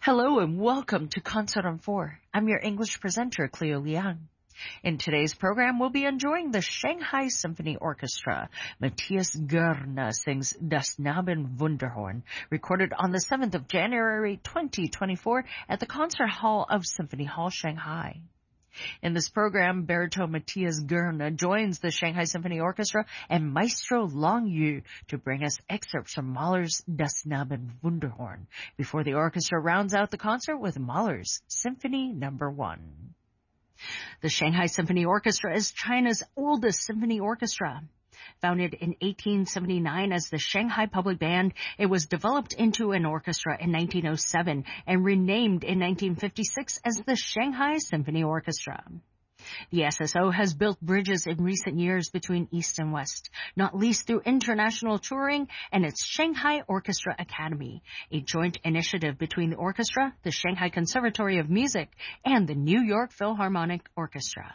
Hello and welcome to Concert on 4. I'm your English presenter, Cleo Liang. In today's program, we'll be enjoying the Shanghai Symphony Orchestra. Matthias Görner sings Das Knabenwunderhorn, recorded on the 7th of January 2024 at the Concert Hall of Symphony Hall, Shanghai. In this program, baritone Matthias Görner joins the Shanghai Symphony Orchestra and Maestro Long Yu to bring us excerpts from Mahler's Das Knabenwunderhorn before the orchestra rounds out the concert with Mahler's Symphony No. 1. The Shanghai Symphony Orchestra is China's oldest symphony orchestra. Founded in 1879 as the Shanghai Public Band, it was developed into an orchestra in 1907 and renamed in 1956 as the Shanghai Symphony Orchestra. The SSO has built bridges in recent years between East and West, not least through international touring and its Shanghai Orchestra Academy, a joint initiative between the orchestra, the Shanghai Conservatory of Music, and the New York Philharmonic Orchestra.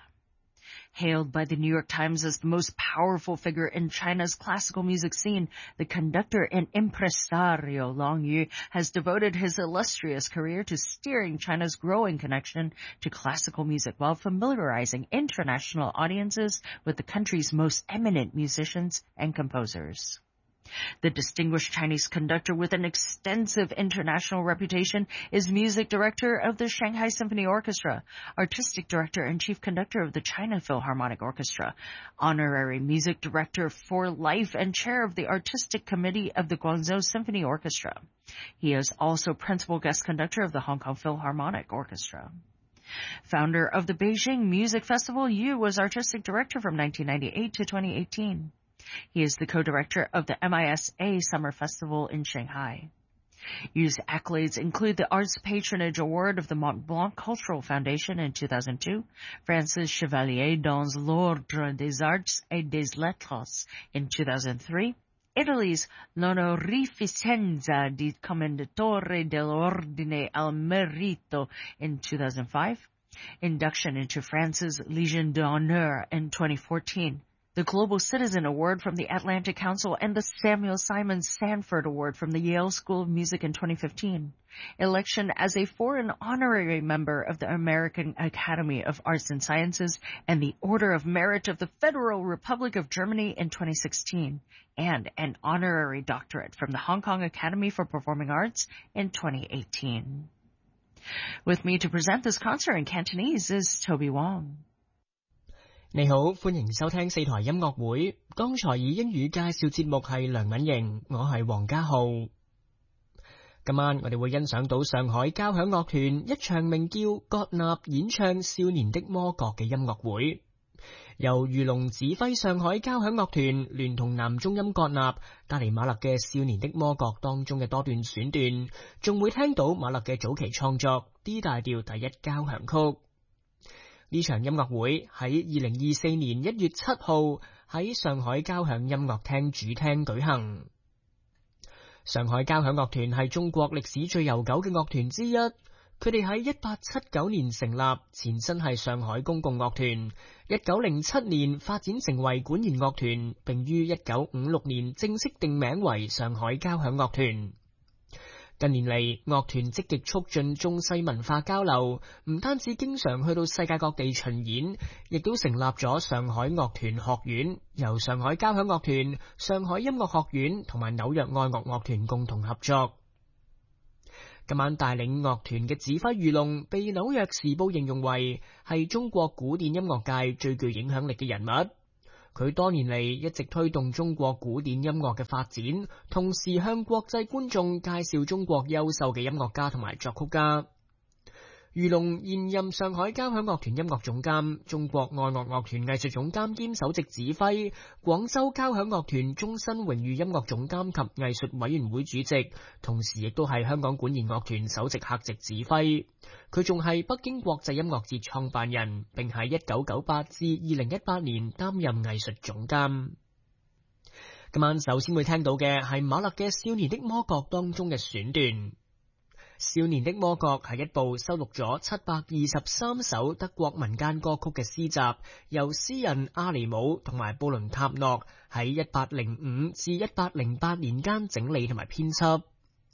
Hailed by the New York Times as the most powerful figure in China's classical music scene, the conductor and impresario Long Yu has devoted his illustrious career to steering China's growing connection to classical music while familiarizing international audiences with the country's most eminent musicians and composers. The distinguished Chinese conductor with an extensive international reputation is music director of the Shanghai Symphony Orchestra, artistic director and chief conductor of the China Philharmonic Orchestra, honorary music director for life and chair of the artistic committee of the Guangzhou Symphony Orchestra. He is also principal guest conductor of the Hong Kong Philharmonic Orchestra. Founder of the Beijing Music Festival, Yu was artistic director from 1998 to 2018. He is the co-director of the MISA Summer Festival in Shanghai. Yu's accolades include the Arts Patronage Award of the Mont Blanc Cultural Foundation in 2002, France's Chevalier dans l'Ordre des Arts et des Lettres in 2003, Italy's l'Onorificenza di Commendatore dell'Ordine al Merito in 2005, induction into France's Légion d'Honneur in 2014, the Global Citizen Award from the Atlantic Council, and the Samuel Simon Sanford Award from the Yale School of Music in 2015. Election as a foreign honorary member of the American Academy of Arts and Sciences and the Order of Merit of the Federal Republic of Germany in 2016. And an honorary doctorate from the Hong Kong Academy for Performing Arts in 2018. With me to present this concert in Cantonese is Toby Wong. 你好，歡迎收聽四台音樂會。剛才以英語介紹節目係梁敏瑩，我係黃家浩。今晚我哋會欣賞到上海交響樂團一場名叫葛納演唱少年的魔國嘅音樂會。由余龍指揮上海交響樂團聯同男中音葛納帶嚟馬勒嘅少年的魔國當中嘅多段選段，仲會聽到馬勒嘅早期創作 D 大調第一交響曲。呢場音樂會喺2024年1月7號喺上海交響音樂廳主廳舉行。上海交響樂團係中國歷史最悠久嘅樂團之一，佢哋喺1879年成立，前身係上海公共樂團，1907年發展成為管弦樂團，並於1956年正式定名為上海交響樂團。近年嚟，樂團積極促進中西文化交流，唔單止經常去到世界各地巡演，亦都成立咗上海樂團學院，由上海交響樂團、上海音樂學院同埋紐約愛樂樂團共同合作。今晚帶領樂團嘅指揮余龍被紐約時報形容為係中國古典音樂界最具影響力嘅人物。佢多年嚟一直推動中國古典音樂嘅發展，同時向國際觀眾介紹中國優秀嘅音樂家同埋作曲家。余龍現任上海交響樂團音樂總監、中國愛樂樂團藝術總監兼首席指揮、廣州交響樂團終身榮譽音樂總監及藝術委員會主席，同時亦都係香港管弦樂團首席客席指揮。佢仲係北京國際音樂節創辦人，並喺1998至2018年擔任藝術總監。今晚首先會聽到嘅係馬勒嘅《少年的魔國》當中嘅選段。少年的魔國係一部收錄咗723首德國民間歌曲嘅詩集，由詩人阿尼姆同埋布倫塔諾喺1805至1808年間整理同埋編輯。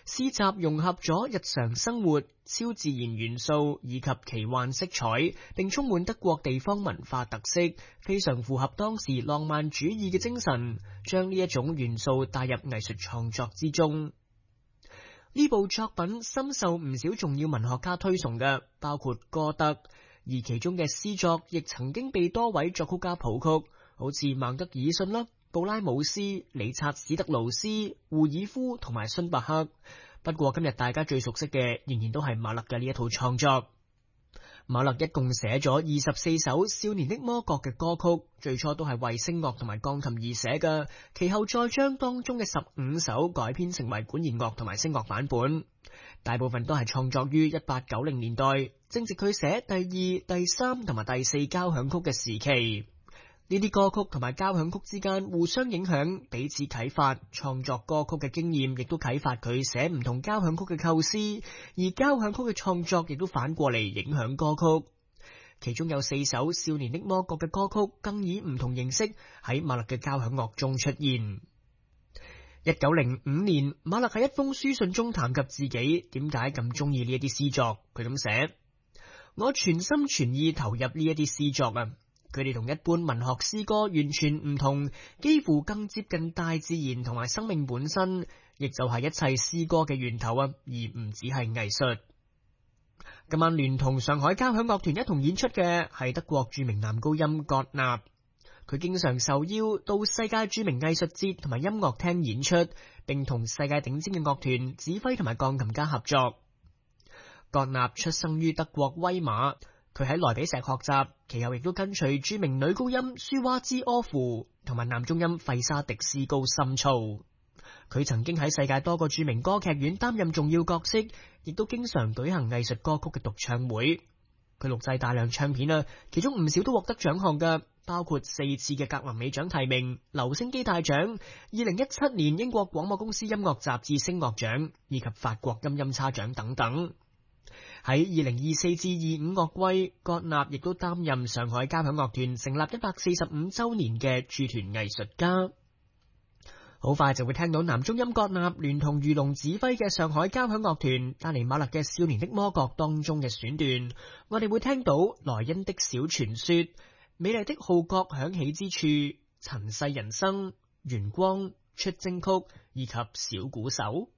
詩集融合咗日常生活、超自然元素以及奇幻色彩，並充滿德國地方文化特色，非常符合當時浪漫主義嘅精神，將呢一種元素帶入藝術創作之中。呢部作品深受唔少重要文學家推崇嘅，包括歌德，而其中嘅詩作亦曾經被多位作曲家譜曲，好似孟德爾遜啦、布拉姆斯、理察史特勞斯、胡爾夫同埋孫伯克。不過今日大家最熟悉嘅仍然都係馬勒嘅呢一套創作。馬勒一共寫咗24首少年的魔國嘅歌曲，最初都係為聲樂同埋鋼琴而寫嘅，其後再將當中嘅15首改編成為管弦樂同埋聲樂版本，大部分都係創作於1890年代，正值佢寫第2、第3同埋第4交響曲嘅時期。呢啲歌曲同埋交響曲之間互相影響，彼此啟發，創作歌曲嘅經驗亦都啟發佢寫唔同交響曲嘅構思，而交響曲嘅創作亦都反過嚟影響歌曲。其中有4首少年的魔國嘅歌曲更以唔同形式喺馬勒嘅交響樂中出現。1905年，馬勒喺一封書信中談及自己點解咁中意呢一啲詩作，佢咁寫：我全心全意投入呢一啲詩作啊！佢哋同一般文學詩歌完全唔同，幾乎更接近大自然同埋生命本身，亦就係一切詩歌嘅源頭啊，而唔只係藝術。今晚聯同上海交響樂團一同演出嘅係德國著名男高音葛納，佢經常受邀到世界著名藝術節同埋音樂廳演出，並同世界頂尖嘅樂團指揮同埋鋼琴家合作。葛納出生於德國威馬。佢喺萊比錫學習，其後亦都跟隨著名女高音舒娃茲柯夫同埋男中音費沙迪斯高深造。佢曾經喺世界多個著名歌劇院擔任重要角色，亦都經常舉行藝術歌曲嘅獨唱會。佢錄製大量唱片啊，其中唔少都獲得獎項嘅，包括4次嘅格林美獎提名、留聲機大獎、2017年英國廣播公司音樂雜誌聲樂獎以及法國音差獎等等。喺2024至25樂季，葛納亦都擔任上海交響樂團成立145週年嘅駐團藝術家。好快就會聽到男中音葛納聯同魚龍指揮嘅上海交響樂團帶嚟馬勒嘅《少年的魔國》當中嘅選段，我哋會聽到萊茵的小傳說、美麗的號角響起之處、塵世人生、圓光、出征曲以及小鼓手。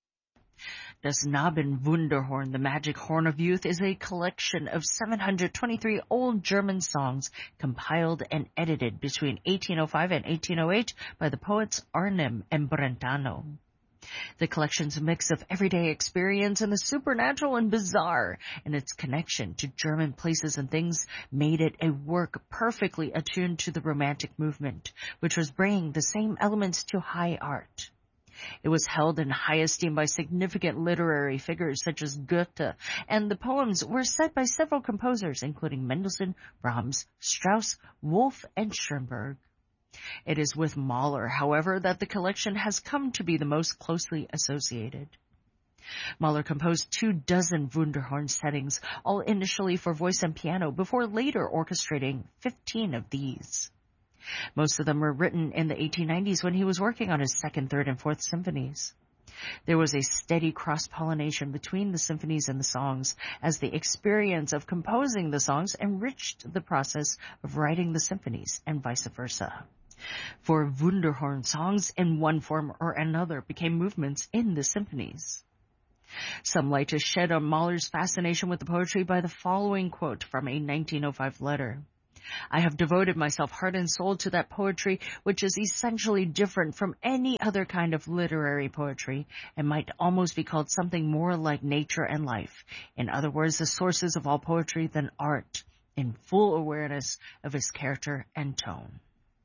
Das Knabenwunderhorn, the Magic Horn of Youth, is a collection of 723 old German songs compiled and edited between 1805 and 1808 by the poets Arnim and Brentano. The collection's mix of everyday experience and the supernatural and bizarre in its connection to German places and things made it a work perfectly attuned to the Romantic movement, which was bringing the same elements to high art. It was held in high esteem by significant literary figures such as Goethe, and the poems were set by several composers, including Mendelssohn, Brahms, Strauss, Wolf, and Schoenberg. It is with Mahler, however, that the collection has come to be the most closely associated. Mahler composed 24 Wunderhorn settings, all initially for voice and piano, before later orchestrating 15 of these. Most of them were written in the 1890s when he was working on his 2nd, 3rd, and 4th symphonies. There was a steady cross-pollination between the symphonies and the songs, as the experience of composing the songs enriched the process of writing the symphonies, and vice versa. For Wunderhorn songs, in one form or another, became movements in the symphonies. Some light is shed on Mahler's fascination with the poetry by the following quote from a 1905 letter. I have devoted myself heart and soul to that poetry which is essentially different from any other kind of literary poetry and might almost be called something more like nature and life. In other words, the sources of all poetry than art, in full awareness of its character and tone.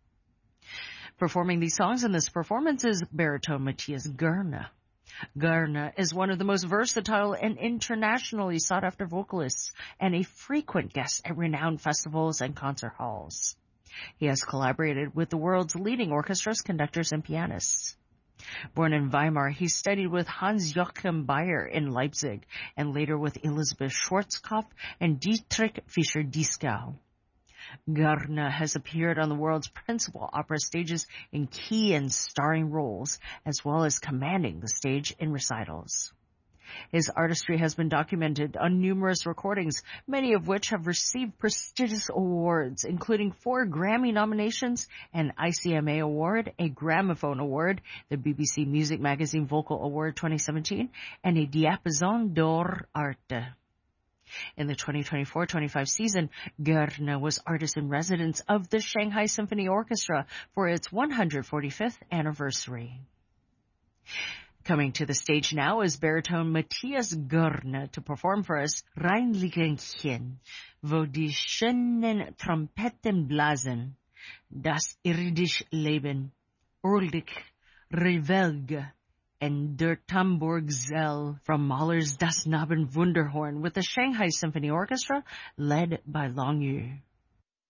Performing these songs in this performance is baritone Matthias Görner. Görner is one of the most versatile and internationally sought-after vocalists and a frequent guest at renowned festivals and concert halls. He has collaborated with the world's leading orchestras, conductors, and pianists. Born in Weimar, he studied with Hans Joachim Bayer in Leipzig and later with Elisabeth Schwarzkopf and Dietrich Fischer-Dieskau. Garna has appeared on the world's principal opera stages in key and starring roles, as well as commanding the stage in recitals. His artistry has been documented on numerous recordings, many of which have received prestigious awards, including 4 Grammy nominations, an ICMA Award, a Gramophone Award, the BBC Music Magazine Vocal Award 2017, and a Diapason d'Or Arte. In the 2024-25 season, Garna was artist-in-residence of the Shanghai Symphony Orchestra for its 145th anniversary. Coming to the stage now is baritone Matthias Garna to perform for us Reinlichenchen, wo die schönen Trompeten blasen, das irdische Leben, Ulrich Revelge, and Der Tambourgsel from Mahler's Das Nabenwunderhorn with the Shanghai Symphony Orchestra led by Long Yu.